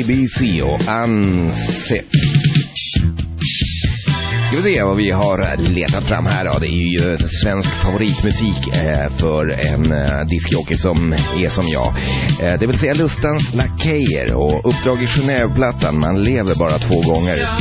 ABC och Anse. Ska vi se vad vi har letat fram här då. Det är ju svensk favoritmusik för en diskjockey som är som jag. Det vill säga Lustans Lakejer och Uppdrag i Genève-plattan. Man lever bara 2 gånger.